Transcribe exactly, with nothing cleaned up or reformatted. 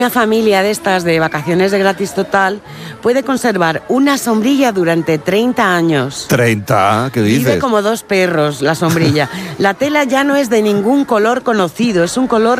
Una familia de estas de vacaciones de gratis total puede conservar una sombrilla durante treinta años. ¿treinta? ¿Qué dices? Vive como dos perros la sombrilla. La tela ya no es de ningún color conocido, es un color